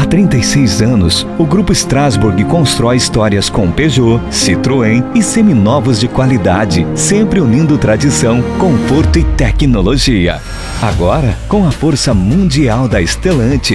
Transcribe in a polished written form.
Há 36 anos, o Grupo Strasbourg constrói histórias com Peugeot, Citroën e seminovos de qualidade, sempre unindo tradição, conforto e tecnologia. Agora, com a força mundial da Stellantis,